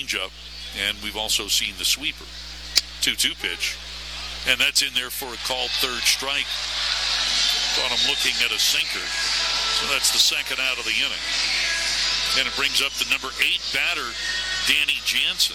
changeup, and we've also seen the sweeper. 2-2 pitch, and that's in there for a called third strike. Thought I'm looking at a sinker, so that's the second out of the inning. And it brings up the number 8 batter, Danny Jansen.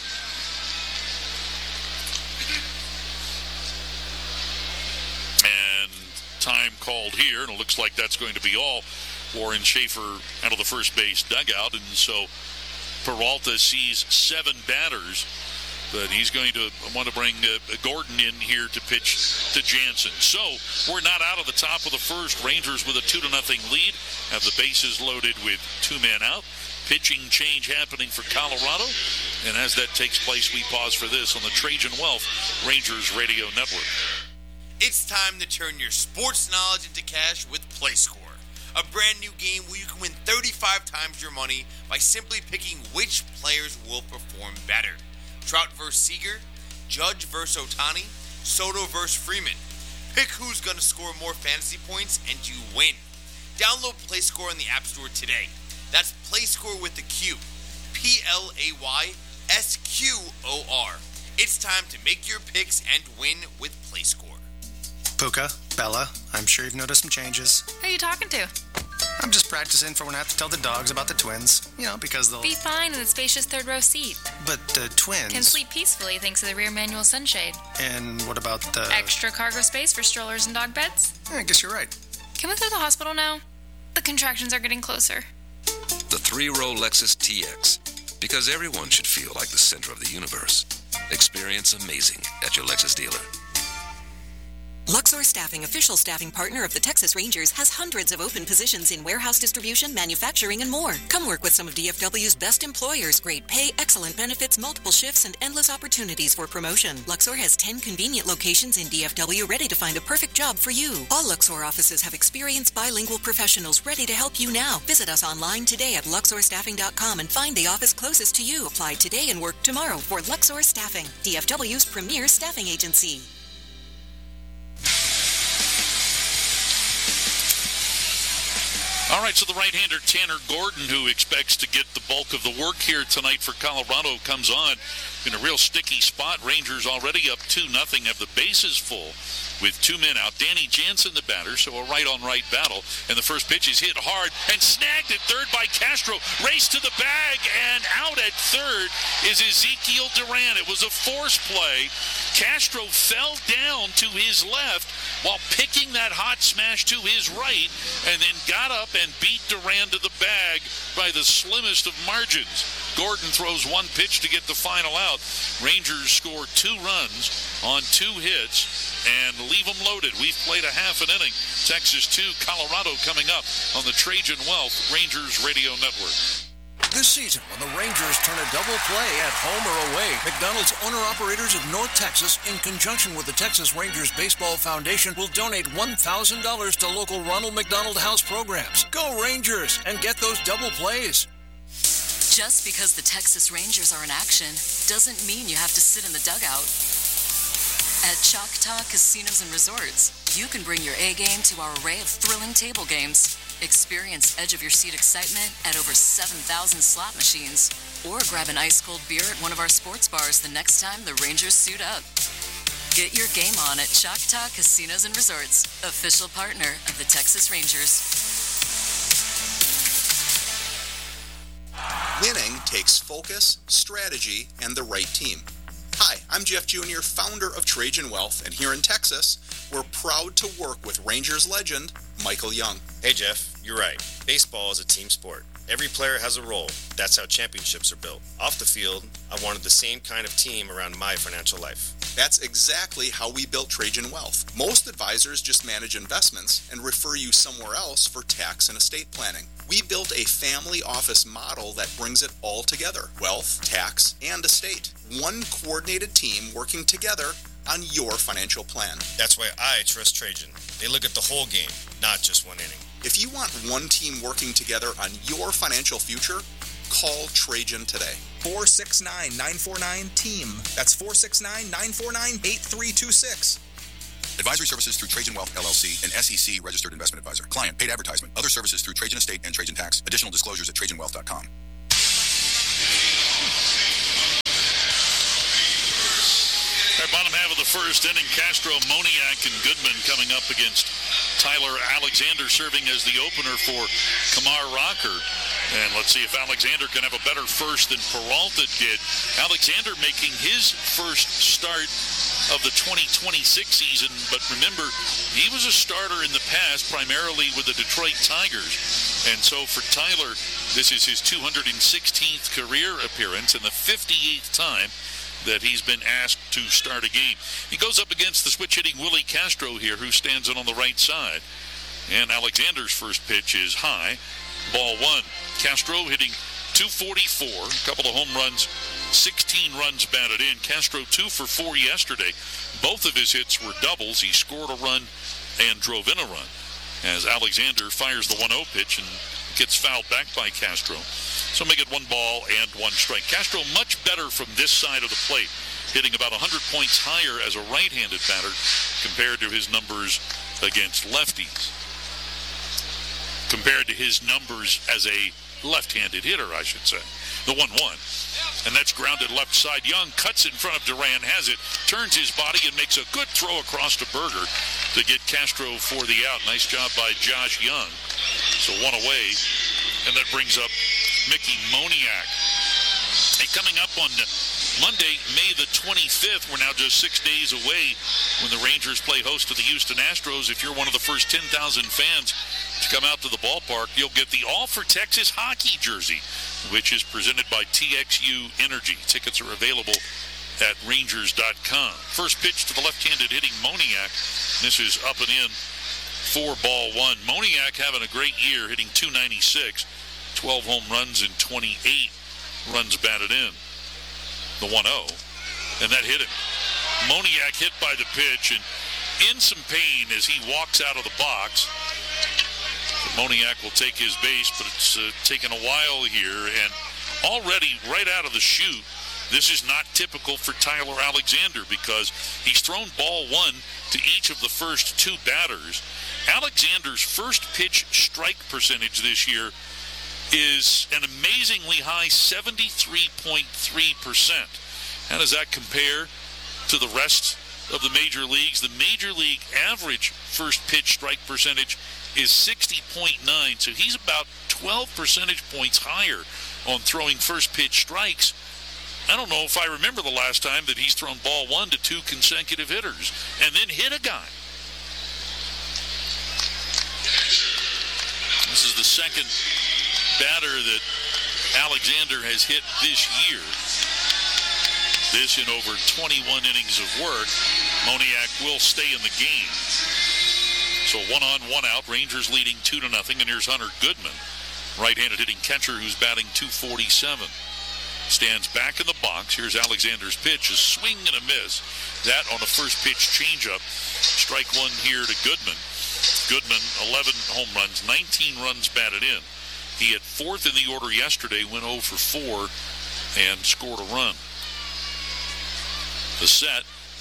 And time called here, and it looks like that's going to be all. Warren Schaefer out of the first base dugout, and so Peralta sees 7 batters, but he's going to want to bring Gordon in here to pitch to Jansen. So we're not out of the top of the first. Rangers with a 2-0 lead, have the bases loaded with 2 men out. Pitching change happening for Colorado, and as that takes place, we pause for this on the Trajan Wealth Rangers Radio Network. It's time to turn your sports knowledge into cash with PlayScore, a brand new game where you can win 35 times your money by simply picking which players will perform better. Trout versus Seager, Judge versus Ohtani, Soto versus Freeman. Pick who's going to score more fantasy points and you win. Download PlayScore in the App Store today. That's PlayScore with the Q. PlayScore. It's time to make your picks and win with PlayScore. Puka, Bella, I'm sure you've noticed some changes. Who are you talking to? I'm just practicing for when I have to tell the dogs about the twins. You know, because they'll... Be fine in the spacious third row seat. But the twins... Can sleep peacefully thanks to the rear manual sunshade. And what about the... Extra cargo space for strollers and dog beds? I guess you're right. Can we go to the hospital now? The contractions are getting closer. The 3-row Lexus TX. Because everyone should feel like the center of the universe. Experience amazing at your Lexus dealer. Luxor Staffing, official staffing partner of the Texas Rangers, has hundreds of open positions in warehouse distribution, manufacturing, and more. Come work with some of DFW's best employers. Great pay, excellent benefits, multiple shifts, and endless opportunities for promotion. Luxor has 10 convenient locations in DFW ready to find a perfect job for you. All Luxor offices have experienced bilingual professionals ready to help you now. Visit us online today at luxorstaffing.com and find the office closest to you. Apply today and work tomorrow for Luxor Staffing, DFW's premier staffing agency. All right, so the right-hander Tanner Gordon, who expects to get the bulk of the work here tonight for Colorado, comes on in a real sticky spot. Rangers already up 2-0, have the bases full with 2 men out. Danny Jansen, the batter, so a right-on-right battle. And the first pitch is hit hard and snagged at third by Castro. Race to the bag, and out at third is Ezekiel Duran. It was a force play. Castro fell down to his left while picking that hot smash to his right, and then got up and beat Duran to the bag by the slimmest of margins. Gordon throws 1 pitch to get the final out. Rangers score 2 runs on 2 hits and leave them loaded. We've played a half an inning. Texas 2, Colorado coming up on the Trajan Wealth Rangers Radio Network. This season, when the Rangers turn a double play at home or away, McDonald's owner-operators of North Texas, in conjunction with the Texas Rangers Baseball Foundation, will donate $1,000 to local Ronald McDonald House programs. Go Rangers and get those double plays. Just because the Texas Rangers are in action doesn't mean you have to sit in the dugout. At Choctaw Casinos and Resorts, you can bring your A game to our array of thrilling table games. Experience edge-of-your-seat excitement at over 7,000 slot machines. Or grab an ice-cold beer at one of our sports bars the next time the Rangers suit up. Get your game on at Choctaw Casinos and Resorts, official partner of the Texas Rangers. Winning takes focus, strategy, and the right team. Hi, I'm Jeff Jr., founder of Trajan Wealth, and here in Texas, we're proud to work with Rangers legend Michael Young. Hey Jeff, you're right. Baseball is a team sport. Every player has a role. That's how championships are built. Off the field, I wanted the same kind of team around my financial life. That's exactly how we built Trajan Wealth. Most advisors just manage investments and refer you somewhere else for tax and estate planning. We built a family office model that brings it all together: wealth, tax, and estate. One coordinated team working together on your financial plan. That's why I trust Trajan. They look at the whole game, not just one inning. If you want one team working together on your financial future, call Trajan today. 469-949-TEAM. That's 469-949-8326. Advisory services through Trajan Wealth, LLC, an SEC registered investment advisor. Client paid advertisement. Other services through Trajan Estate and Trajan Tax. Additional disclosures at TrajanWealth.com. first inning. Castro, Moniak, and Goodman coming up against Tyler Alexander, serving as the opener for Kamar Rocker. And let's see if Alexander can have a better first than Peralta did. Alexander making his first start of the 2026 season, but remember, he was a starter in the past, primarily with the Detroit Tigers. And so for Tyler, this is his 216th career appearance and the 58th time that he's been asked to start a game. He goes up against the switch-hitting Willie Castro here, who stands in on the right side. And Alexander's first pitch is high. Ball one. Castro hitting .244, a couple of home runs, 16 runs batted in. Castro 2 for 4 yesterday. Both of his hits were doubles. He scored a run and drove in a run, as Alexander fires the 1-0 pitch and gets fouled back by Castro. So make it 1 ball and 1 strike. Castro much better from this side of the plate, hitting about 100 points higher as a right-handed batter compared to his numbers against lefties. Compared to his numbers as a left-handed hitter, I should say. The 1-1. And that's grounded left side. Young cuts in front of Duran, has it, turns his body and makes a good throw across to Berger to get Castro for the out. Nice job by Josh Young. So 1 away. And that brings up Mickey Moniak. Hey, coming up on Monday, May the 25th, we're now just 6 days away when the Rangers play host to the Houston Astros. If you're one of the first 10,000 fans to come out to the ballpark, you'll get the All for Texas hockey jersey, which is presented by TXU Energy. Tickets are available at Rangers.com. First pitch to the left-handed hitting Moniak. This is up and in for ball one. Moniak having a great year, hitting .296, 12 home runs and 28 runs batted in. The 1-0, and that hit him. Moniak hit by the pitch and in some pain as he walks out of the box. Moniak will take his base, but it's taken a while here, and already right out of the chute, this is not typical for Tyler Alexander because he's thrown ball one to each of the first 2 batters. Alexander's first pitch strike percentage this year is an amazingly high 73.3%. How does that compare to the rest of the major leagues? The major league average first pitch strike percentage is 60.9, so he's about 12 percentage points higher on throwing first pitch strikes. I don't know if I remember the last time that he's thrown ball one to 2 consecutive hitters and then hit a guy. This is the second batter that Alexander has hit this year. This in over 21 innings of work. Moniak will stay in the game. So 1 on, 1 out. Rangers leading 2-0. And here's Hunter Goodman, right-handed hitting catcher who's batting .247. Stands back in the box. Here's Alexander's pitch. A swing and a miss. That on a first pitch changeup. Strike one here to Goodman. Goodman, 11 home runs, 19 runs batted in. He hit 4th in the order yesterday, went 0 for 4, and scored a run. The set.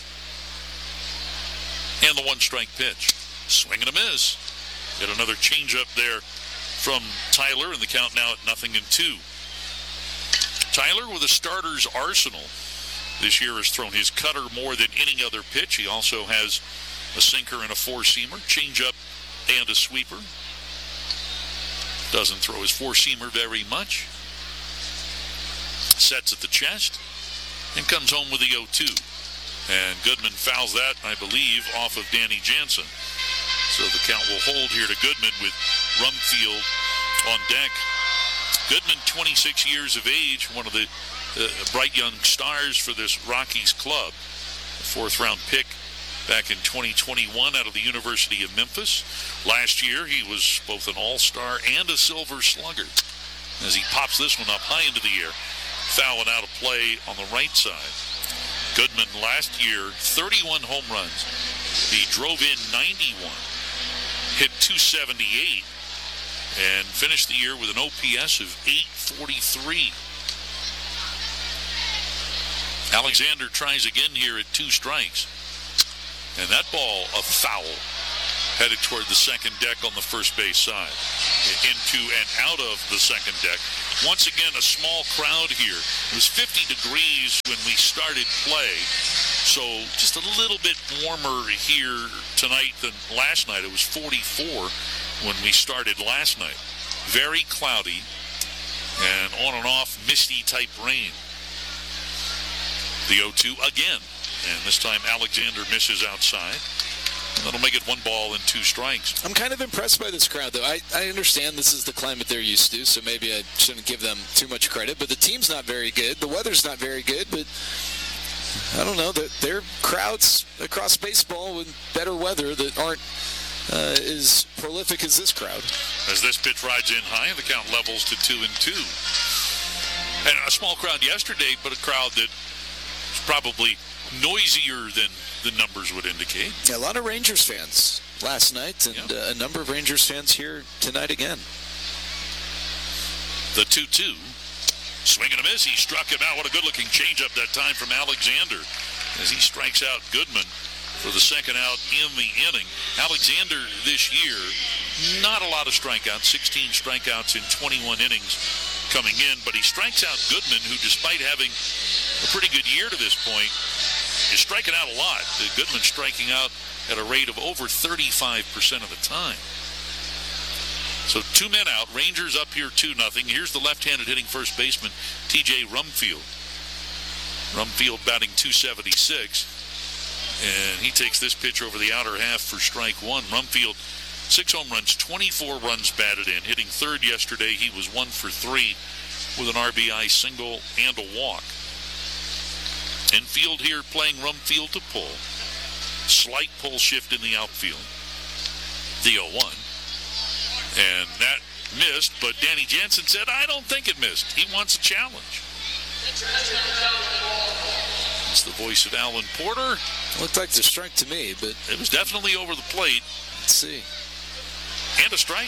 And the 1-strike pitch. Swing and a miss. Get another changeup there from Tyler, and the count now at 0-2. Tyler with a starter's arsenal this year has thrown his cutter more than any other pitch. He also has a sinker and a 4-seamer, changeup and a sweeper. Doesn't throw his 4-seamer very much. Sets at the chest and comes home with the 0-2. And Goodman fouls that, I believe, off of Danny Jansen. So the count will hold here to Goodman with Rumfield on deck. Goodman, 26 years of age, one of the bright young stars for this Rockies club. A 4th-round pick back in 2021 out of the University of Memphis. Last year, he was both an all-star and a silver slugger as he pops this one up high into the air, fouling out of play on the right side. Goodman last year, 31 home runs. He drove in 91, hit .278, and finished the year with an OPS of .843. Alexander tries again here at 2 strikes. And that ball, a foul, headed toward the second deck on the first base side. Into and out of the second deck. Once again, a small crowd here. It was 50 degrees when we started play. So just a little bit warmer here tonight than last night. It was 44 when we started last night. Very cloudy and on and off misty type rain. The 0-2 again. And this time Alexander misses outside. That'll make it 1 ball and 2 strikes. I'm kind of impressed by this crowd, though. I understand this is the climate they're used to, so maybe I shouldn't give them too much credit. But the team's not very good. The weather's not very good. But I don't know. There are crowds across baseball with better weather that aren't as prolific as this crowd. As this pitch rides in high, the count levels to 2-2. And a small crowd yesterday, but a crowd that is probably noisier than the numbers would indicate. Yeah, a lot of Rangers fans last night, and a number of Rangers fans here tonight again. The 2-2. Swing and a miss. He struck him out. What a good-looking changeup that time from Alexander as he strikes out Goodman for the second out in the inning. Alexander this year, not a lot of strikeouts, 16 strikeouts in 21 innings coming in, but he strikes out Goodman, who despite having a pretty good year to this point, is striking out a lot. Goodman striking out at a rate of over 35% of the time. So 2 men out. Rangers up here 2-0. Here's the left-handed hitting first baseman, T.J. Rumfield. Rumfield batting .276. And he takes this pitch over the outer half for strike 1. Rumfield, 6 home runs, 24 runs batted in. Hitting third yesterday, he was 1 for 3 with an RBI single and a walk. Infield here playing Rumfield to pull. Slight pull shift in the outfield. The 0-1. And that missed, but Danny Jansen said, I don't think it missed. He wants a challenge. It's the voice of Alan Porter. Looked like the strike to me, but it was definitely over the plate. Let's see. And a strike.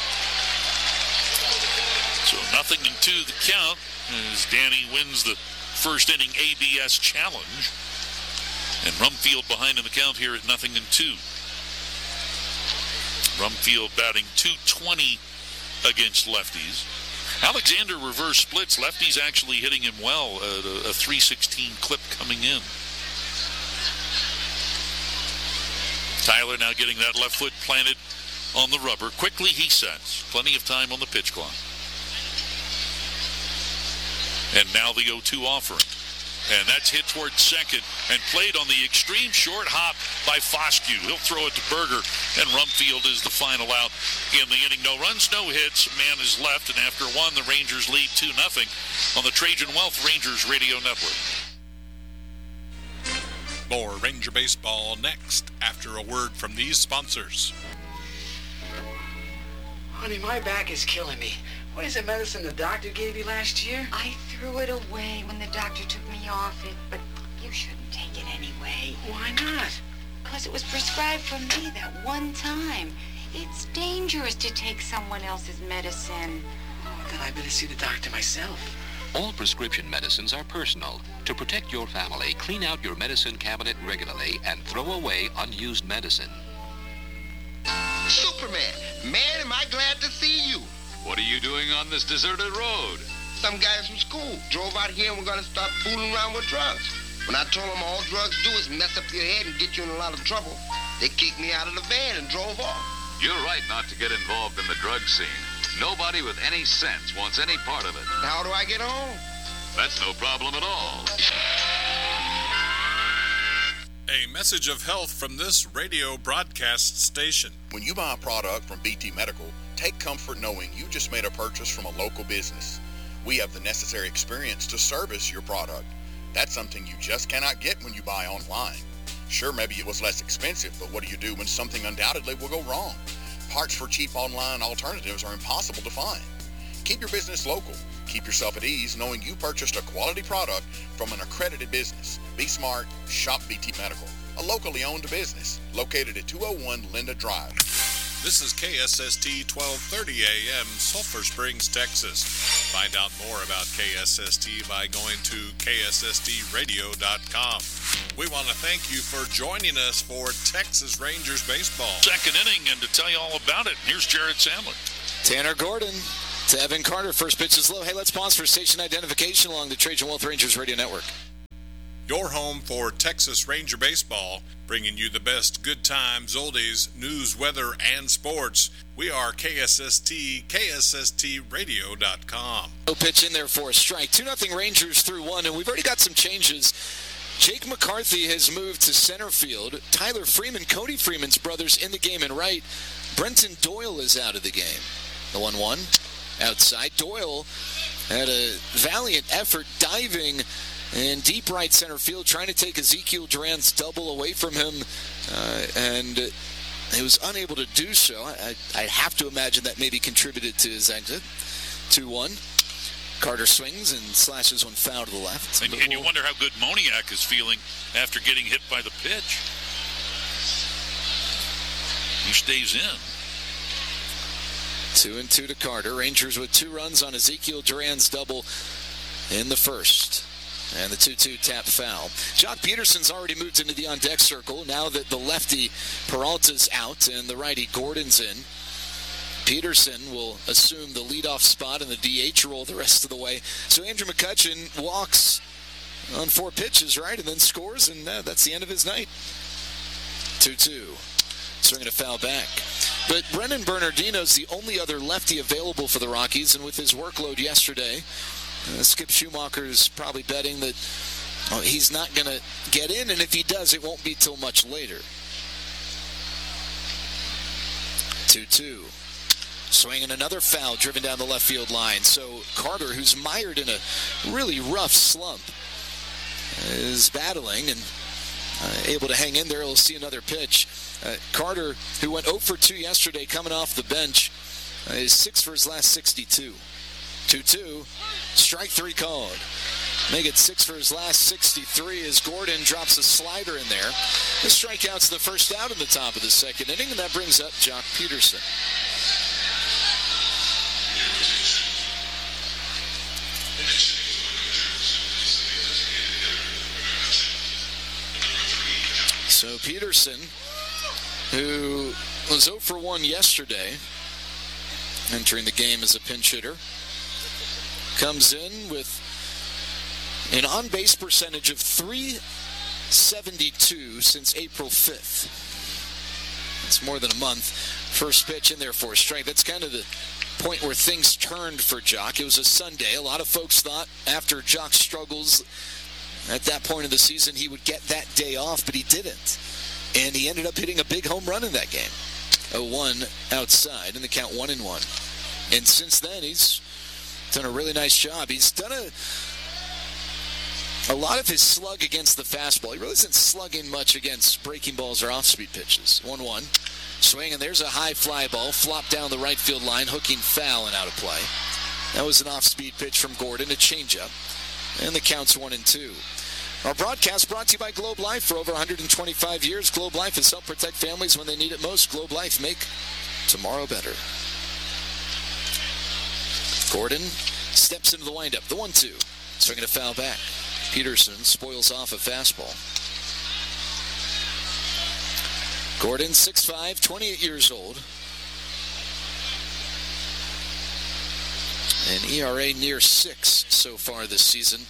So 0-2 the count as Danny wins the first inning ABS challenge. And Rumfield behind in the count here at 0-2. Rumfield batting .220 against lefties. Alexander reverse splits. Lefties actually hitting him well at a .316 clip coming in. Tyler now getting that left foot planted on the rubber. Quickly he sets. Plenty of time on the pitch clock. And now the 0-2 offering. And that's hit towards second and played on the extreme short hop by Foscue. He'll throw it to Berger, and Rumfield is the final out in the inning. No runs, no hits. Man is left, and after 1, the Rangers lead 2-0 on the Trajan Wealth Rangers Radio Network. More Ranger Baseball next after a word from these sponsors. Honey, my back is killing me. What is the medicine the doctor gave you last year? I threw it away when the doctor took me off it, but you shouldn't take it anyway. Why not? Because it was prescribed for me that one time. It's dangerous to take someone else's medicine. Then I better see the doctor myself. All prescription medicines are personal. To protect your family, clean out your medicine cabinet regularly and throw away unused medicine. Superman, man, am I glad to see you. What are you doing on this deserted road? Some guys from school drove out here and we're going to start fooling around with drugs. When I told them all drugs do is mess up your head and get you in a lot of trouble, they kicked me out of the van and drove off. You're right not to get involved in the drug scene. Nobody with any sense wants any part of it. How do I get home? That's no problem at all. A message of health from this radio broadcast station. When you buy a product from BT Medical, take comfort knowing you just made a purchase from a local business. We have the necessary experience to service your product. That's something you just cannot get when you buy online. Sure, maybe it was less expensive, but what do you do when something undoubtedly will go wrong? Parts for cheap online alternatives are impossible to find. Keep your business local. Keep yourself at ease knowing you purchased a quality product from an accredited business. Be smart. Shop BT Medical, a locally owned business located at 201 Linda Drive. This is KSST 1230 AM, Sulphur Springs, Texas. Find out more about KSST by going to KSSTradio.com. We want to thank you for joining us for Texas Rangers baseball. Second inning, and to tell you all about it, here's Jared Sandler. Tanner Gordon to Evan Carter. First pitch is low. Hey, let's pause for station identification along the Trajan Wealth Rangers Radio Network. your home for Texas Ranger baseball, bringing you the best good times, oldies, news, weather, and sports. We are KSST, KSSTradio.com. No pitch in there for a strike. 2-0 Rangers through one, and we've already got some changes. Jake McCarthy has moved to center field. Tyler Freeman, Cody Freeman's brothers, in the game in right. Brenton Doyle is out of the game. The 1-1 outside. Doyle had a valiant effort diving in deep right center field, trying to take Ezekiel Duran's double away from him, and he was unable to do so. I have to imagine that maybe contributed to his exit. 2-1. Carter swings and slashes one foul to the left. And you wonder how good Moniak is feeling after getting hit by the pitch. He stays in. 2-2 to Carter. Rangers with 2 runs on Ezekiel Duran's double in the first. And the 2-2 tap foul. Jock Peterson's already moved into the on-deck circle now that the lefty Peralta's out and the righty Gordon's in. Peterson will assume the leadoff spot in the DH role the rest of the way. So Andrew McCutchen walks on 4 pitches, right, and then scores, and that's the end of his night. 2-2. Swinging a foul back. But Brennan Bernardino's the only other lefty available for the Rockies, and with his workload yesterday, Skip Schumacher's probably betting that he's not going to get in, and if he does, it won't be till much later. 2-2. Swinging another foul driven down the left field line. So Carter, who's mired in a really rough slump, is battling and able to hang in there. We'll see another pitch. Carter, who went 0 for 2 yesterday coming off the bench, is 6 for his last 62. 2-2. Strike 3 called. Make it 6 for his last 63 as Gordon drops a slider in there. The strikeout's the first out in the top of the second inning, and that brings up Jock Peterson. So Peterson, who was 0 for 1 yesterday, entering the game as a pinch hitter, comes in with an on-base percentage of .372 since April 5th. It's more than a month. First pitch in there for a strike. That's kind of the point where things turned for Jock. It was a Sunday. A lot of folks thought after Jock's struggles at that point of the season he would get that day off, but he didn't. And he ended up hitting a big home run in that game. 0-1 outside, and the count 1-1. And since then, he's done a really nice job. He's done a lot of his slug against the fastball. He really isn't slugging much against breaking balls or off-speed pitches. 1-1. Swing, and there's a high fly ball. Flop down the right field line, hooking foul and out of play. That was an off-speed pitch from Gordon, a changeup. And the count's 1-2. Our broadcast brought to you by Globe Life. For over 125 years, Globe Life has helped protect families when they need it most. Globe Life, make tomorrow better. Gordon steps into the windup. The 1-2. Swinging a foul back. Peterson spoils off a fastball. Gordon, 6'5", 28 years old. An ERA near 6 so far this season.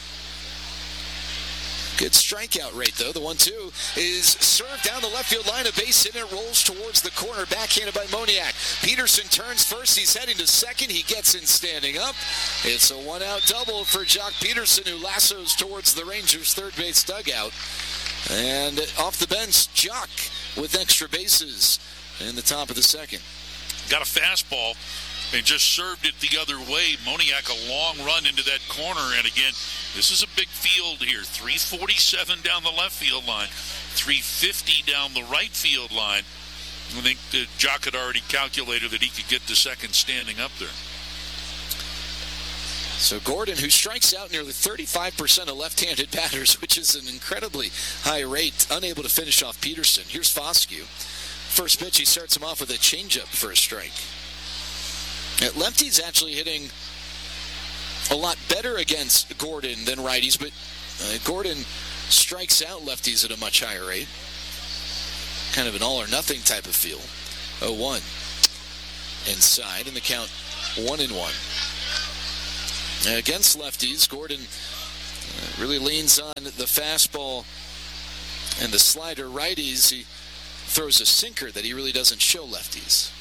Good strikeout rate, though. The 1-2 is served down the left field line. A base hit, and it rolls towards the corner. Backhanded by Moniak. Peterson turns first. He's heading to second. He gets in standing up. It's a 1-out double for Jock Peterson, who lassos towards the Rangers' third base dugout. And off the bench, Jock with extra bases in the top of the second. Got a fastball and just served it the other way. Moniak, a long run into that corner. And again, this is a big field here. 347 down the left field line, 350 down the right field line. I think that Jock had already calculated that he could get to second standing up there. So Gordon, who strikes out nearly 35% of left-handed batters, which is an incredibly high rate, unable to finish off Peterson. Here's Foscue. First pitch, he starts him off with a changeup for a strike. Lefty's actually hitting a lot better against Gordon than righties, but Gordon strikes out lefties at a much higher rate. Kind of an all-or-nothing type of feel. 0-1. Inside, and the count 1-1. Against lefties, Gordon Really leans on the fastball and the slider righties. He throws a sinker that he really doesn't show lefties.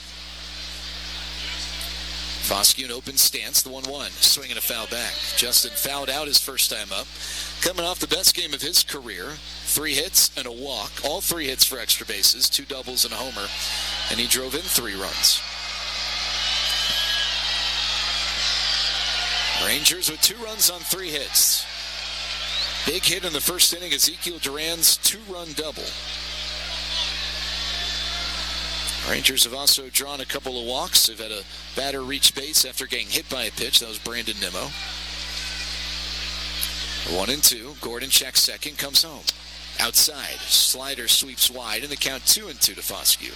Foscue in open stance, the 1-1. Swinging a foul back. Justin fouled out his first time up. Coming off the best game of his career. 3 hits and a walk. All 3 hits for extra bases. 2 doubles and a homer. And he drove in 3 runs. Rangers with 2 runs on 3 hits. Big hit in the first inning, Ezekiel Duran's 2-run double. Rangers have also drawn a couple of walks. They've had a batter reach base after getting hit by a pitch. That was Brandon Nimmo. 1-2. Gordon checks second, comes home. Outside. Slider sweeps wide, and the count 2-2 to Foscue.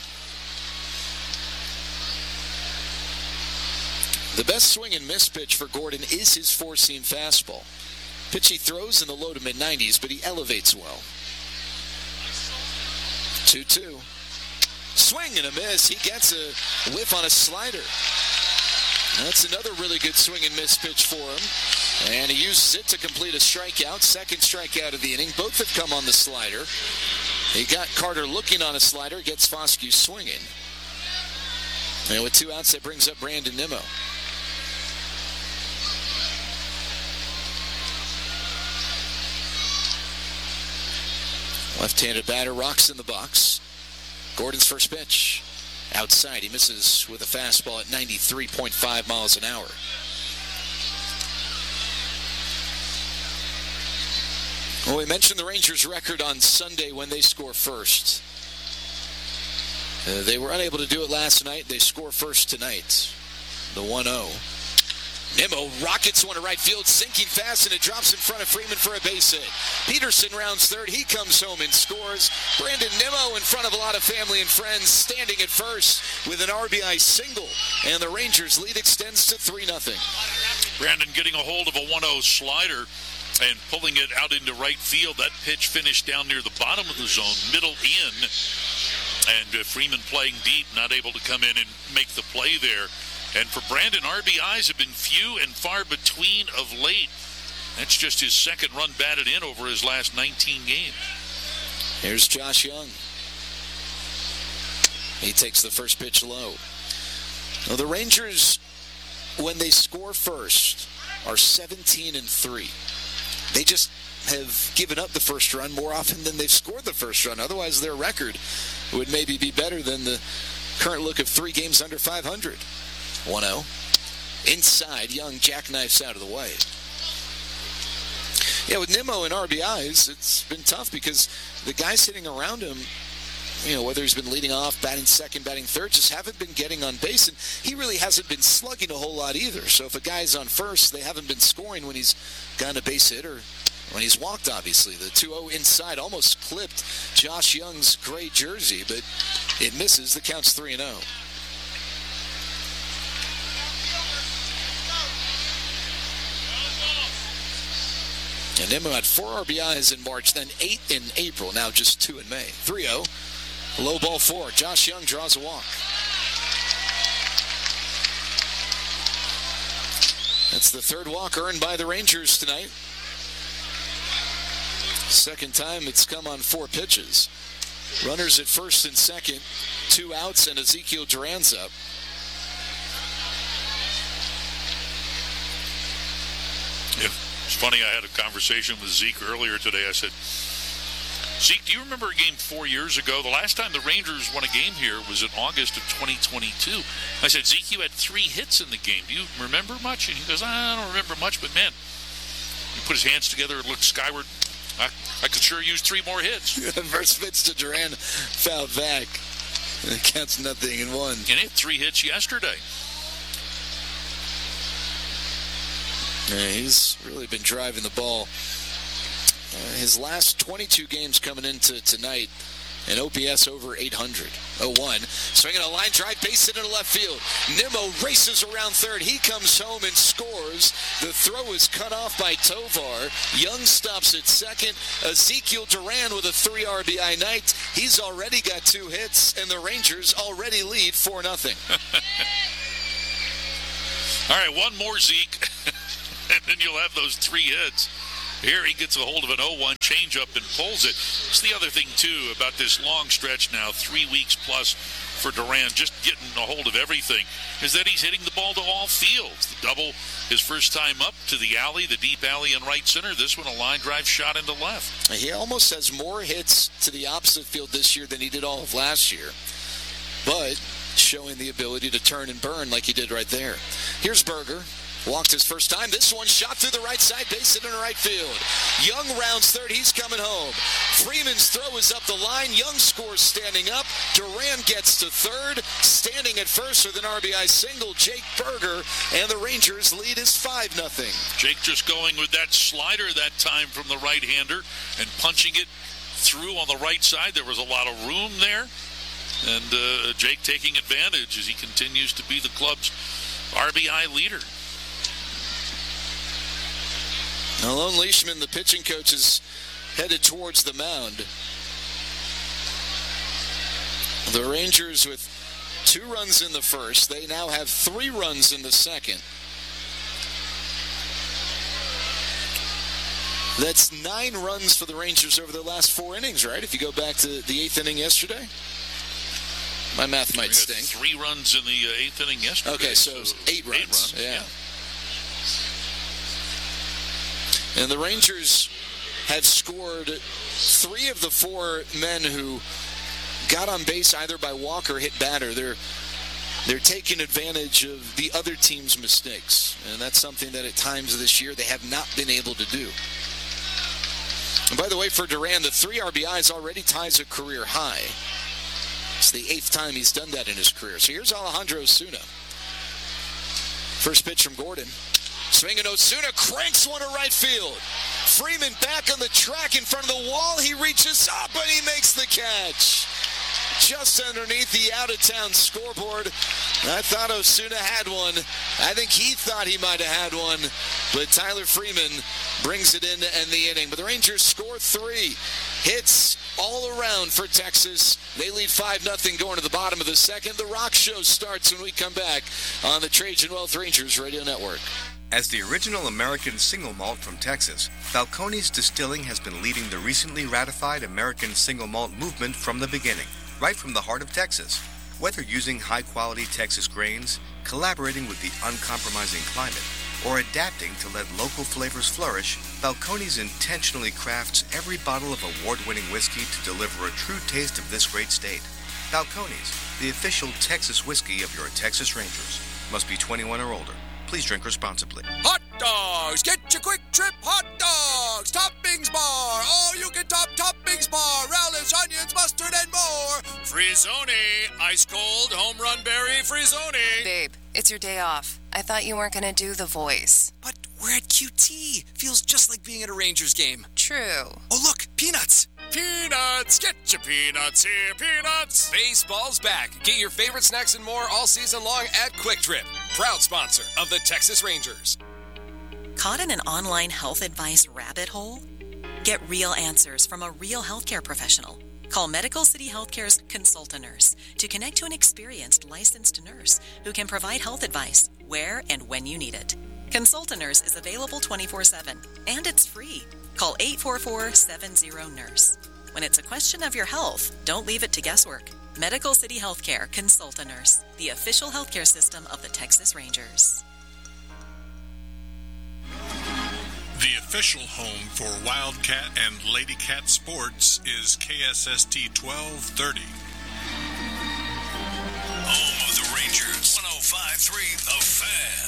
The best swing and miss pitch for Gordon is his 4-seam fastball. Pitch he throws in the low to mid-90s, but he elevates well. 2-2. Swing and a miss. He gets a whiff on a slider. That's another really good swing and miss pitch for him. And he uses it to complete a strikeout. Second strikeout of the inning. Both have come on the slider. He got Carter looking on a slider. Gets Foscue swinging. And with 2 outs, that brings up Brandon Nimmo. Left-handed batter rocks in the box. Gordon's first pitch. Outside. He misses with a fastball at 93.5 miles an hour. Well, we mentioned the Rangers' record on Sunday when they score first. They were unable to do it last night. They score first tonight. The 1-0. Nimmo rockets one to right field, sinking fast, and it drops in front of Freeman for a base hit. Peterson rounds third. He comes home and scores. Brandon Nimmo in front of a lot of family and friends, standing at first with an RBI single. And the Rangers' lead extends to 3-0. Brandon getting a hold of a 1-0 slider and pulling it out into right field. That pitch finished down near the bottom of the zone, middle in. And Freeman playing deep, not able to come in and make the play there. And for Brandon, RBIs have been few and far between of late. That's just his second run batted in over his last 19 games. Here's Josh Young. He takes the first pitch low. Now the Rangers, when they score first, are 17-3. They just have given up the first run more often than they've scored the first run. Otherwise, their record would maybe be better than the current look of 3 games under 500. 1-0. Inside, Young jackknifes out of the way. Yeah, with Nimmo and RBIs, it's been tough because the guys hitting around him, you know, whether he's been leading off, batting second, batting third, just haven't been getting on base. And he really hasn't been slugging a whole lot either. So if a guy's on first, they haven't been scoring when he's gotten a base hit or when he's walked, obviously. The 2-0 inside almost clipped Josh Young's gray jersey, but it misses. The count's 3-0. And Nimmo had 4 RBIs in March, then 8 in April, now just 2 in May. 3-0. Low ball 4. Josh Young draws a walk. That's the 3rd walk earned by the Rangers tonight. Second time it's come on 4 pitches. Runners at first and second. 2 outs, and Ezekiel Duran's up. Yeah. It's funny, I had a conversation with Zeke earlier today. I said, Zeke, do you remember a game 4 years ago? The last time the Rangers won a game here was in August of 2022. I said, Zeke, you had 3 hits in the game. Do you remember much? And he goes, I don't remember much, but man, he put his hands together and looked skyward. I could sure use 3 more hits. First pitch to Duran, fouled back. It counts 0-1. And he had 3 hits yesterday. Yeah, he's really been driving the ball. His last 22 games coming into tonight, an OPS over 800. 0-1. Swinging a line drive, base hit into left field. Nimmo races around third. He comes home and scores. The throw is cut off by Tovar. Young stops at second. Ezekiel Duran with a 3 RBI night. He's already got 2 hits, and the Rangers already lead 4-0. All right, one more, Zeke. And then you'll have those 3 hits. Here he gets a hold of an 0-1 changeup and pulls it. It's the other thing, too, about this long stretch now, 3 weeks plus for Duran, just getting a hold of everything, is that he's hitting the ball to all fields. The double, his first time up to the alley, the deep alley in right center. This one, a line drive shot into left. He almost has more hits to the opposite field this year than he did all of last year, but showing the ability to turn and burn like he did right there. Here's Berger. Walked his first time. This one shot through the right side, base hit in right field. Young rounds third. He's coming home. Freeman's throw is up the line. Young scores standing up. Duran gets to third. Standing at first with an RBI single, Jake Berger, and the Rangers lead is 5-0. Jake just going with that slider that time from the right-hander and punching it through on the right side. There was a lot of room there. And Jake taking advantage as he continues to be the club's RBI leader. Now, Lone Leishman, the pitching coach, is headed towards the mound. The Rangers with 2 runs in the first. They now have 3 runs in the second. That's 9 runs for the Rangers over their last 4 innings, right? If you go back to the 8th inning yesterday. My math might stink. 3 runs in the 8th inning yesterday. Okay, so 8 runs. 8 runs. Yeah. And the Rangers have scored 3 of the 4 men who got on base either by walk or hit batter. They're taking advantage of the other team's mistakes. And that's something that at times this year they have not been able to do. And by the way, for Duran, the 3 RBIs already ties a career high. It's the 8th time he's done that in his career. So here's Alejandro Osuna. First pitch from Gordon. Swinging Osuna, cranks one to right field. Freeman back on the track in front of the wall. He reaches up and he makes the catch. Just underneath the out-of-town scoreboard. I thought Osuna had one. I think he thought he might have had one. But Tyler Freeman brings it in to end the inning. But the Rangers score 3. Hits all around for Texas. They lead 5-0 going to the bottom of the second. The Rock Show starts when we come back on the Trajan Wealth Rangers Radio Network. As the original American single malt from Texas, Balcones Distilling has been leading the recently ratified American single malt movement from the beginning, right from the heart of Texas. Whether using high-quality Texas grains, collaborating with the uncompromising climate, or adapting to let local flavors flourish, Balcones intentionally crafts every bottle of award-winning whiskey to deliver a true taste of this great state. Balcones, the official Texas whiskey of your Texas Rangers. Must be 21 or older. Please drink responsibly. Hot dogs! Get your Quick Trip hot dogs! Toppings bar! All you can toppings bar! Relish, onions, mustard, and more! Frizzoni! Ice cold, home run berry Frizzoni! Babe, it's your day off. I thought you weren't going to do the voice. But we're at QT. Feels just like being at a Rangers game. True. Oh, look! Peanuts! Peanuts! Get your peanuts here, peanuts! Baseball's back. Get your favorite snacks and more all season long at Quick Trip. Proud sponsor of the Texas Rangers. Caught in an online health advice rabbit hole? Get real answers from a real healthcare professional. Call Medical City Healthcare's Consult-A-Nurse to connect to an experienced licensed nurse who can provide health advice where and when you need it. Consult-A-Nurse is available 24/7 and it's free. Call 844-70-NURSE. When it's a question of your health, don't leave it to guesswork. Medical City Healthcare Consult-A-Nurse, the official healthcare system of the Texas Rangers. The official home for Wildcat and Lady Cat sports is KSST 1230. Home of the Rangers, 105.3 The Fan.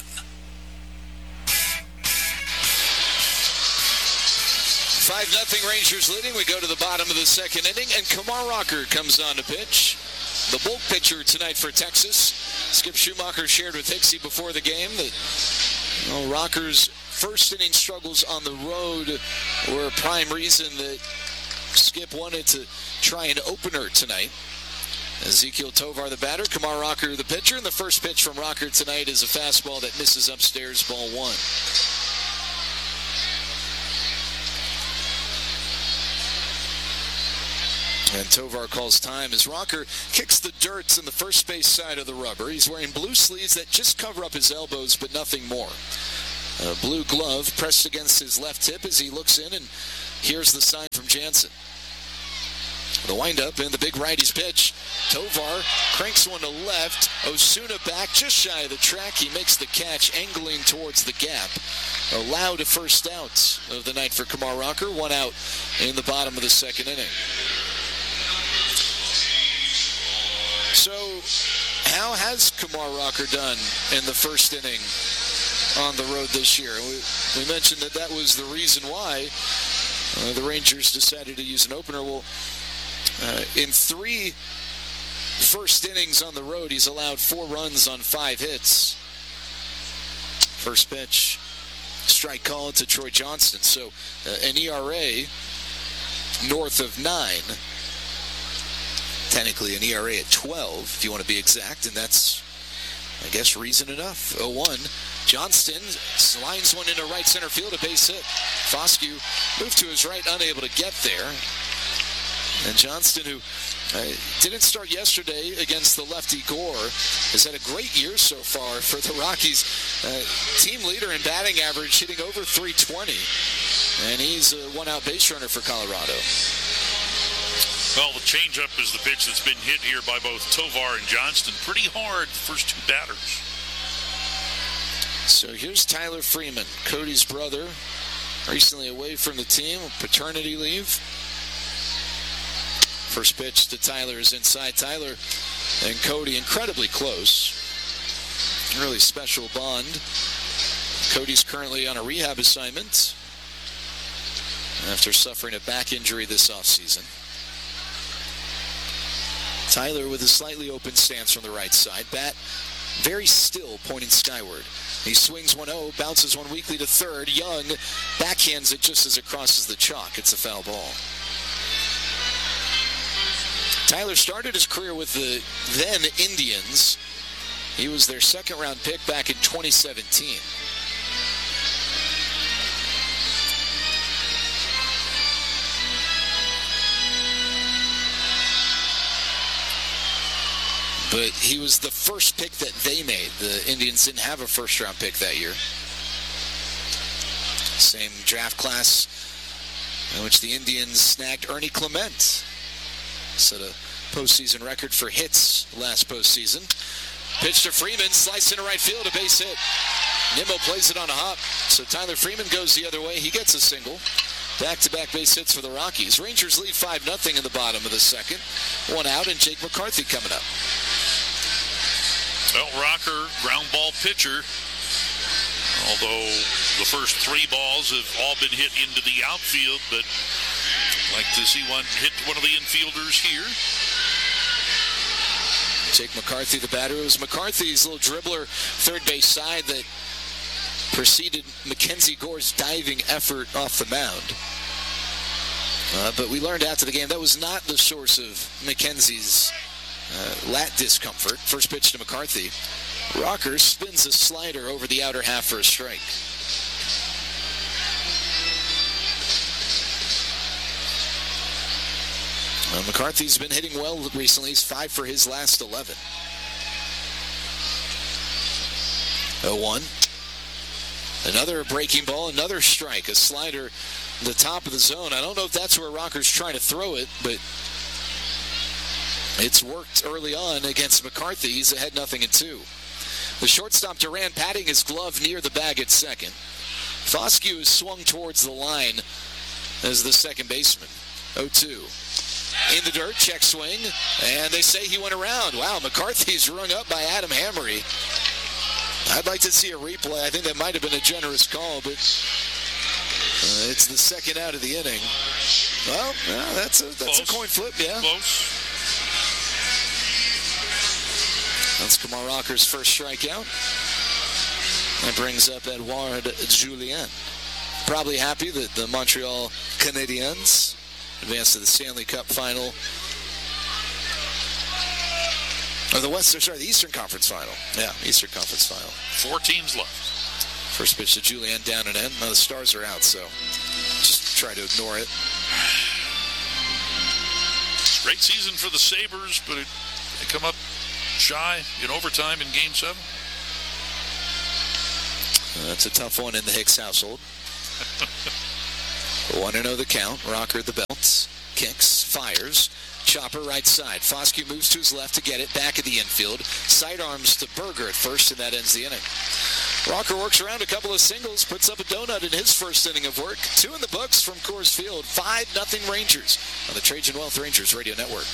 5-0 Rangers leading. We go to the bottom of the second inning, and Kumar Rocker comes on to pitch. The bulk pitcher tonight for Texas. Skip Schumacher shared with Hixie before the game that Rocker's first inning struggles on the road were a prime reason that Skip wanted to try an opener tonight. Ezekiel Tovar the batter, Kumar Rocker the pitcher, and the first pitch from Rocker tonight is a fastball that misses upstairs, ball 1. And Tovar calls time as Rocker kicks the dirt in the first base side of the rubber. He's wearing blue sleeves that just cover up his elbows, but nothing more. A blue glove pressed against his left hip as he looks in, and here's the sign from Jansen. The windup and the big righty's pitch. Tovar cranks one to left. Osuna back just shy of the track. He makes the catch, angling towards the gap. Allowed a first out of the night for Kumar Rocker. One out in the bottom of the second inning. So, how has Kumar Rocker done in the first inning on the road this year? We mentioned that was the reason why the Rangers decided to use an opener. Well, in 3 first innings on the road, he's allowed 4 runs on 5 hits. First pitch, strike call to Troy Johnston. So an ERA north of 9. Technically an ERA at 12, if you want to be exact, and that's, I guess, reason enough. 0-1. Johnston lines one into right center field, a base hit. Foscue moved to his right, unable to get there. And Johnston, who didn't start yesterday against the lefty Gore, has had a great year so far for the Rockies. Team leader in batting average, hitting over .320. And he's a one-out base runner for Colorado. Well, the changeup is the pitch that's been hit here by both Tovar and Johnston. Pretty hard, first 2 batters. So here's Tyler Freeman, Cody's brother, recently away from the team, paternity leave. First pitch to Tyler is inside. Tyler and Cody incredibly close. Really special bond. Cody's currently on a rehab assignment after suffering a back injury this offseason. Tyler with a slightly open stance from the right side. Bat very still, pointing skyward. He swings 1-0, bounces one weakly to third. Young backhands it just as it crosses the chalk. It's a foul ball. Tyler started his career with the then Indians. He was their second-round pick back in 2017. But he was the first pick that they made. The Indians didn't have a first-round pick that year. Same draft class in which the Indians snagged Ernie Clement. Set a postseason record for hits last postseason. Pitch to Freeman, sliced into right field, a base hit. Nimmo plays it on a hop. So Tyler Freeman goes the other way. He gets a single. Back-to-back base hits for the Rockies. Rangers lead 5-0 in the bottom of the second. One out, and Jake McCarthy coming up. Well, Rocker, ground ball pitcher. Although the first 3 balls have all been hit into the outfield, but like to see one hit one of the infielders here. Jake McCarthy, the batter. It was McCarthy's little dribbler third base side that preceded Mackenzie Gore's diving effort off the mound. But we learned after the game that was not the source of Mackenzie's lat discomfort. First pitch to McCarthy. Rocker spins a slider over the outer half for a strike. McCarthy's been hitting well recently. He's 5 for his last 11. 0-1. Another breaking ball, another strike. A slider the top of the zone. I don't know if that's where Rocker's trying to throw it, but it's worked early on against McCarthy. He's ahead 0-2. The shortstop Duran patting his glove near the bag at second. Foscue is swung towards the line as the second baseman. 0-2. In the dirt, check swing, and they say he went around. Wow, McCarthy's rung up by Adam Hammery. I'd like to see a replay. I think that might have been a generous call, but it's the second out of the inning. Well, yeah, that's a coin flip, yeah. Close. That's Kumar Rocker's first strikeout. That brings up Edouard Julien. Probably happy that the Montreal Canadiens advanced to the Stanley Cup final. Or the Eastern Conference final. Yeah, Eastern Conference final. 4 teams left. First pitch to Julien down and in. Now the Stars are out, so just try to ignore it. Great season for the Sabres, but they come up shy in overtime in Game 7. That's a tough one in the Hicks household. 1-0 the count. Rocker the belt. Kicks. Fires. Chopper right side. Foscue moves to his left to get it back at the infield. Sidearms to Berger at first, and that ends the inning. Rocker works around a couple of singles, puts up a donut in his first inning of work. 2 in the books from Coors Field. 5-0 Rangers on the Trajan Wealth Rangers Radio Network.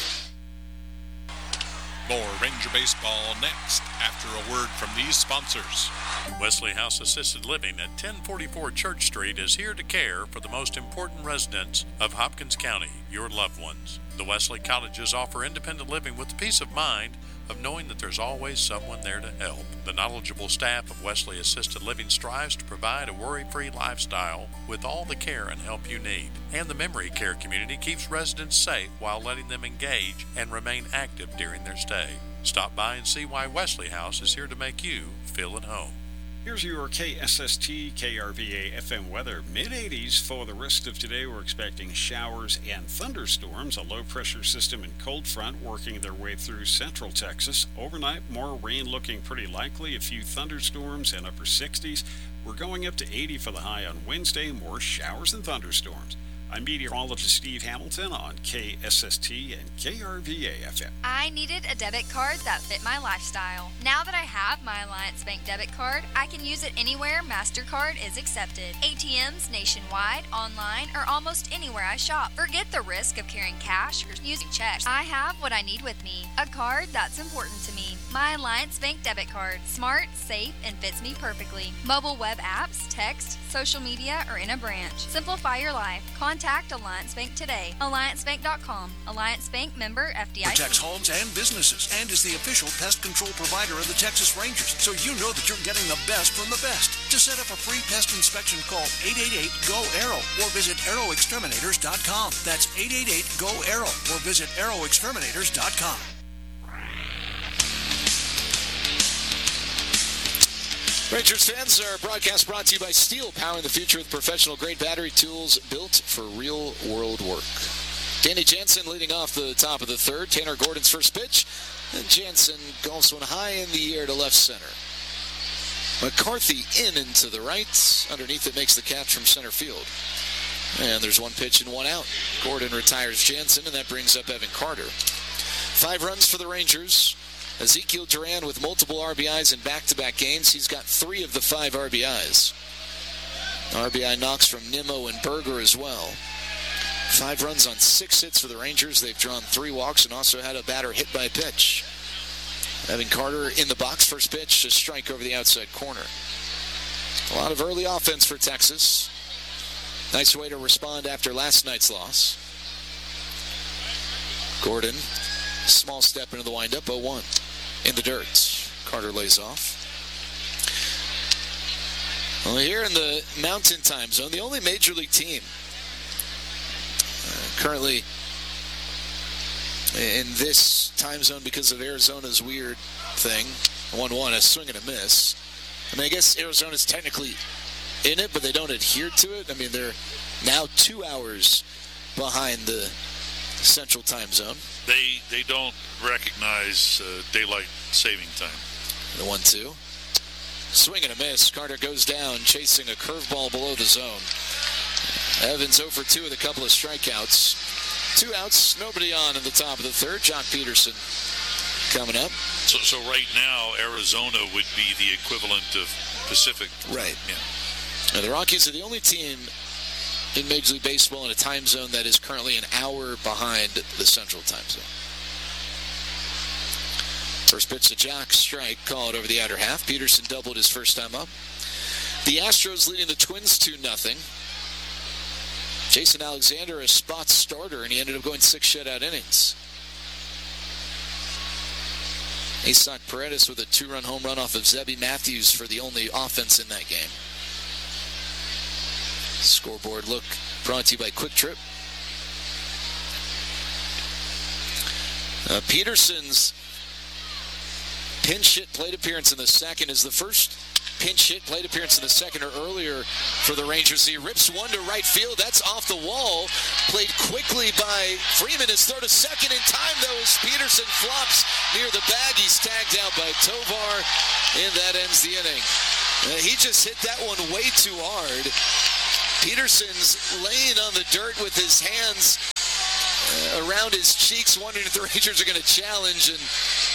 More Ranger baseball next after a word from these sponsors. Wesley House Assisted Living at 1044 Church Street is here to care for the most important residents of Hopkins County, your loved ones. The Wesley Cottages offer independent living with the peace of mind of knowing that there's always someone there to help. The knowledgeable staff of Wesley Assisted Living strives to provide a worry-free lifestyle with all the care and help you need. And the memory care community keeps residents safe while letting them engage and remain active during their stay. Stop by and see why Wesley House is here to make you feel at home. Here's your KSST KRVA FM weather. Mid-80s for the rest of today. We're expecting showers and thunderstorms. A low-pressure system and cold front working their way through central Texas. Overnight, more rain looking pretty likely. A few thunderstorms and upper 60s. We're going up to 80 for the high on Wednesday. More showers and thunderstorms. I'm meteorologist Steve Hamilton on KSST and KRVA FM. I needed a debit card that fit my lifestyle. Now that I have my Alliance Bank debit card, I can use it anywhere MasterCard is accepted. ATMs nationwide, online, or almost anywhere I shop. Forget the risk of carrying cash or using checks. I have what I need with me. A card that's important to me. My Alliance Bank debit card. Smart, safe, and fits me perfectly. Mobile web apps, text, social media, or in a branch. Simplify your life. Contact Alliance Bank today. AllianceBank.com. Alliance Bank member FDIC. Protects homes and businesses and is the official pest control provider of the Texas Rangers, so you know that you're getting the best from the best. To set up a free pest inspection, call 888-GO-ARROW or visit arrowexterminators.com. That's 888-GO-ARROW or visit arrowexterminators.com. Rangers fans, our broadcast brought to you by Steel, powering the future with professional-grade battery tools built for real-world work. Danny Jansen leading off the top of the third. Tanner Gordon's first pitch, and Jansen golfs one high in the air to left center. McCarthy in and to the right. Underneath it makes the catch from center field. And there's one pitch and one out. Gordon retires Jansen, and that brings up Evan Carter. 5 runs for the Rangers. Ezekiel Duran with multiple RBIs in back-to-back games. He's got 3 of the 5 RBIs. RBI knocks from Nimmo and Berger as well. 5 runs on 6 hits for the Rangers. They've drawn 3 walks and also had a batter hit by a pitch. Evan Carter in the box. First pitch, a strike over the outside corner. A lot of early offense for Texas. Nice way to respond after last night's loss. Gordon, small step into the windup, 0-1. In the dirt. Carter lays off. Well, here in the Mountain Time Zone, the only major league team currently in this time zone because of Arizona's weird thing. 1-1, a swing and a miss. I mean, I guess Arizona's technically in it, but they don't adhere to it. I mean, they're now 2 hours behind the Central Time Zone. They don't recognize daylight saving time. The 1-2. Swing and a miss. Carter goes down, chasing a curveball below the zone. Evans 0 for 2 with a couple of strikeouts. 2 outs, nobody on in the top of the third. Jock Peterson coming up. So right now, Arizona would be the equivalent of Pacific. Right. Yeah. Now, the Rockies are the only team in Major League Baseball in a time zone that is currently an hour behind the Central Time Zone. First pitch to Jock, strike, called over the outer half. Peterson doubled his first time up. The Astros leading the Twins 2-0. Jason Alexander, a spot starter, and he ended up going 6 shutout innings. Isak Paredes with a 2-run home run off of Zebby Matthews for the only offense in that game. Scoreboard look brought to you by Quick Trip. Peterson's pinch hit plate appearance in the second is the first pinch hit plate appearance in the second or earlier for the Rangers. He rips one to right field. That's off the wall. Played quickly by Freeman. His throw to second in time, though, as Peterson flops near the bag. He's tagged out by Tovar, and that ends the inning. He just hit that one way too hard. Peterson's laying on the dirt with his hands around his cheeks, wondering if the Rangers are going to challenge, and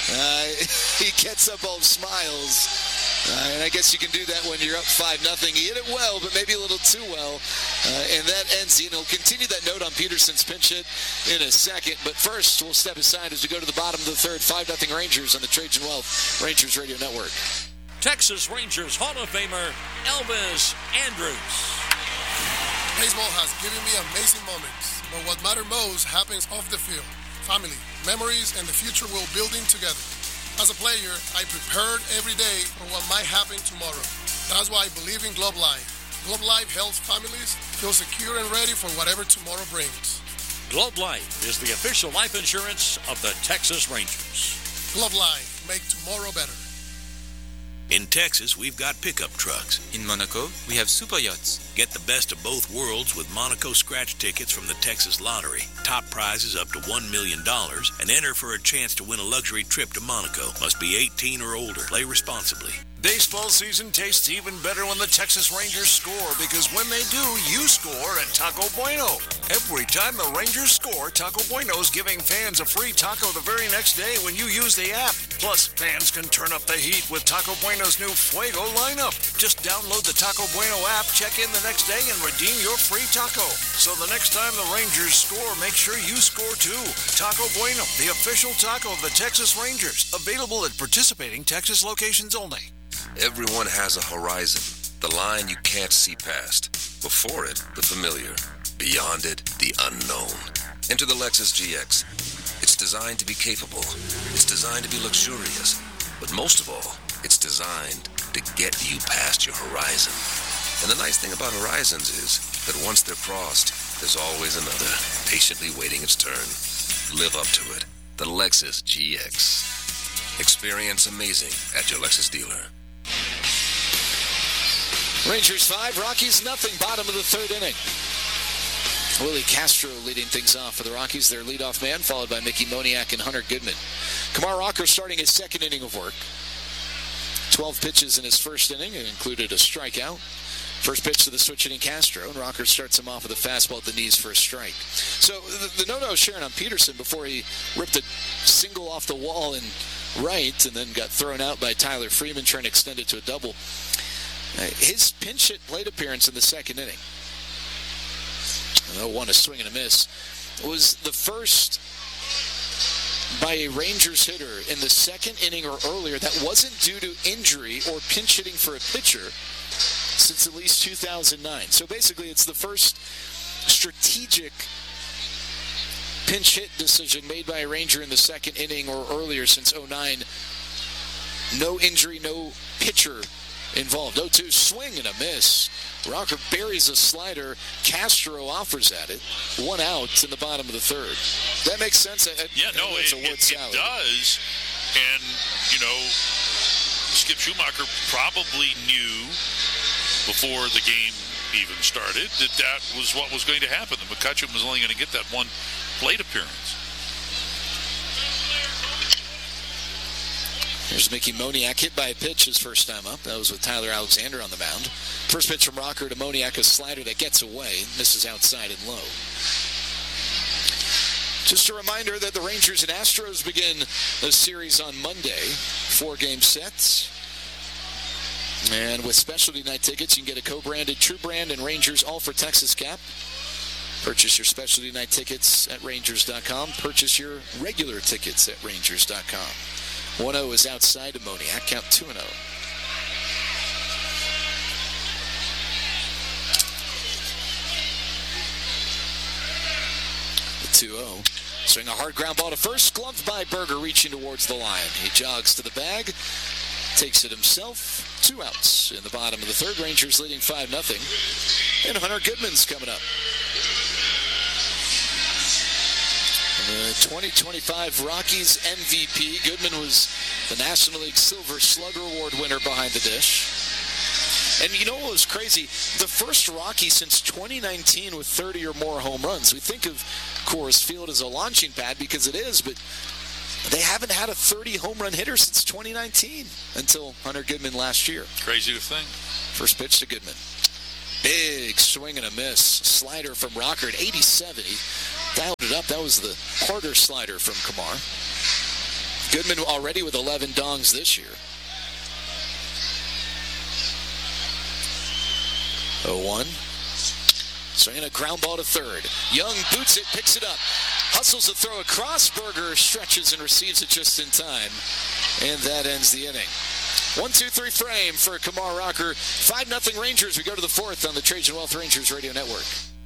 he gets up all smiles. And I guess you can do that when you're up 5-0. He hit it well, but maybe a little too well. And that ends, he'll continue that note on Peterson's pinch hit in a second. But first, we'll step aside as we go to the bottom of the third. 5-0 Rangers on the Trajan Wealth Rangers Radio Network. Texas Rangers Hall of Famer Elvis Andrus. Baseball has given me amazing moments, but what matters most happens off the field. Family, memories, and the future we're building together. As a player, I prepared every day for what might happen tomorrow. That's why I believe in Globe Life. Globe Life helps families feel secure and ready for whatever tomorrow brings. Globe Life is the official life insurance of the Texas Rangers. Globe Life, make tomorrow better. In Texas, we've got pickup trucks. In Monaco, we have super yachts. Get the best of both worlds with Monaco scratch tickets from the Texas Lottery. Top prizes up to $1 million and enter for a chance to win a luxury trip to Monaco. Must be 18 or older. Play responsibly. Baseball season tastes even better when the Texas Rangers score, because when they do, you score at Taco Bueno. Every time the Rangers score, Taco Bueno's giving fans a free taco the very next day when you use the app. Plus, fans can turn up the heat with Taco Bueno's new Fuego lineup. Just download the Taco Bueno app, check in the next day, and redeem your free taco. So the next time the Rangers score, make sure you score too. Taco Bueno, the official taco of the Texas Rangers. Available at participating Texas locations only. Everyone has a horizon, the line you can't see past. Before it, the familiar. Beyond it, the unknown. Enter the Lexus GX. It's designed to be capable. It's designed to be luxurious. But most of all, it's designed to get you past your horizon. And the nice thing about horizons is that once they're crossed, there's always another, patiently waiting its turn. Live up to it. The Lexus GX. Experience amazing at your Lexus dealer. Rangers 5, Rockies nothing, bottom of the third inning. Willie Castro leading things off for the Rockies, their leadoff man, followed by Mickey Moniak and Hunter Goodman. Kumar Rocker starting his second inning of work. 12 pitches in his first inning, and included a strikeout. First pitch to the switch-hitting Castro, and Rocker starts him off with a fastball at the knees for a strike. So the note I was sharing on Peterson before he ripped a single off the wall and right, and then got thrown out by Tyler Freeman trying to extend it to a double. His pinch hit plate appearance in the second inning, one a swing and a miss, was the first by a Rangers hitter in the second inning or earlier that wasn't due to injury or pinch hitting for a pitcher since at least 2009. So basically it's the first strategic pinch hit decision made by a Ranger in the second inning or earlier since 2009. No injury, no pitcher involved. 0-2 swing and a miss. Rocker buries a slider. Castro offers at it. One out in the bottom of the third. That makes sense. It does. And, Skip Schumacher probably knew before the game even started that was what was going to happen. That McCutchen was only going to get that one plate appearance. Here's Mickey Moniak, hit by a pitch his first time up. That was with Tyler Alexander on the mound. First pitch from Rocker to Moniak, a slider that gets away, misses outside and low. Just a reminder that the Rangers and Astros begin the series on Monday. 4-game sets. And with specialty night tickets, you can get a co-branded True Brand and Rangers All for Texas cap. Purchase your specialty night tickets at Rangers.com. Purchase your regular tickets at Rangers.com. 1-0 is outside of Moniak. Count 2-0. The 2-0. Swing a hard ground ball to first. Gloved by Berger, reaching towards the line. He jogs to the bag. Takes it himself. 2 outs in the bottom of the third. Rangers leading 5-0. And Hunter Goodman's coming up. The 2025 Rockies MVP. Goodman was the National League Silver Slugger Award winner behind the dish. And you know what was crazy? The first Rocky since 2019 with 30 or more home runs. We think of Coors Field as a launching pad because it is, but They haven't had a 30 home run hitter since 2019 until Hunter Goodman last year. Crazy to think. First pitch to Goodman. Big swing and a miss. Slider from Rocker at 80-70. Dialed it up. That was the harder slider from Kumar. Goodman already with 11 dongs this year. 0-1. Swinging a ground ball to third. Young boots it, picks it up. Hustles a throw across. Berger stretches and receives it just in time. And that ends the inning. 1-2-3 frame for Kumar Rocker. 5-0 Rangers. We go to the fourth on the Trajan Wealth Rangers Radio Network.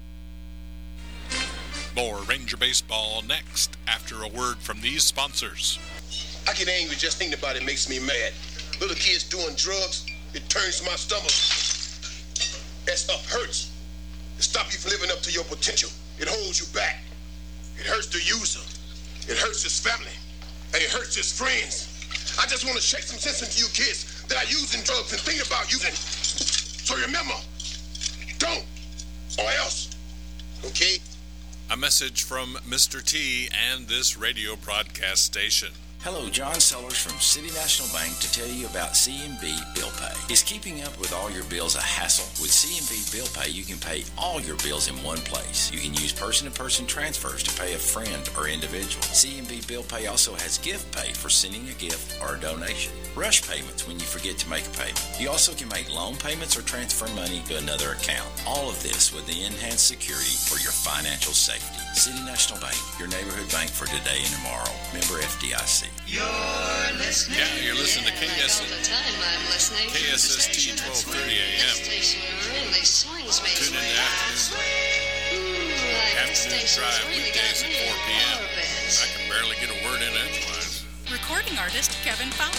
More Ranger baseball next after a word from these sponsors. I get angry just thinking about it makes me mad. Little kids doing drugs, it turns my stomach. That stuff hurts. It stops you from living up to your potential. It holds you back. It hurts the user. It hurts his family. And it hurts his friends. I just want to shake some sense into you kids that are using drugs and thinking about using. So remember, don't, or else, okay? A message from Mr. T and this radio broadcast station. Hello, John Sellers from City National Bank to tell you about CMB Bill Pay. Is keeping up with all your bills a hassle? With CMB Bill Pay, you can pay all your bills in one place. You can use person-to-person transfers to pay a friend or individual. CMB Bill Pay also has Gift Pay for sending a gift or a donation. Rush payments when you forget to make a payment. You also can make loan payments or transfer money to another account. All of this with the enhanced security for your financial safety. City National Bank, your neighborhood bank for today and tomorrow. Member FDIC. You're listening. Yeah, you're listening to KSST 1230 AM. Tune in to Afternoon Drive weekdays at 4 p.m. I can barely get a word in edgewise. Recording artist Kevin Fowler.